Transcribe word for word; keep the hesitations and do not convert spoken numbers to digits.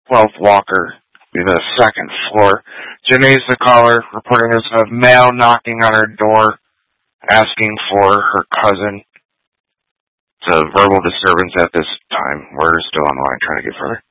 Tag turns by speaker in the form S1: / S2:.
S1: twelfth Walker, be the second floor. Janae's the caller, reporting there's a male knocking on her door, asking for her cousin. It's a verbal disturbance at this time. We're still on the line trying to get further.